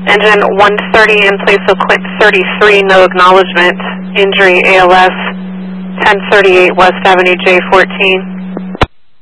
Engine 130 in place of Quint 33, no acknowledgement. Injury ALS 1038 West Avenue J14.